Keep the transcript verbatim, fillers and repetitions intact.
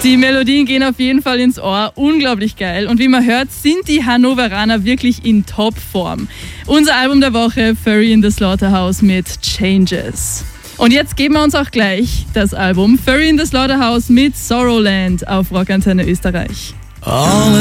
Die Melodien gehen auf jeden Fall ins Ohr, unglaublich geil. Und wie man hört, sind die Hannoveraner wirklich in Topform. Unser Album der Woche, Furry in the Slaughterhouse mit Changes. Und jetzt geben wir uns auch gleich das Album Furry in the Slaughterhouse mit Sorrowland auf Rockantenne Österreich.